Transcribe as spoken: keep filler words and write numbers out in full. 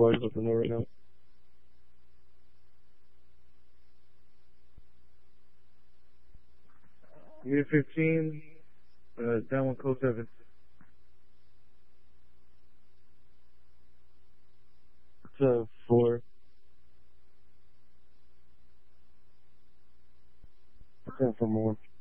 before I just let them know right now. Unit fifteen, uh, down one code seven. It's uh, four. It's uh, for more.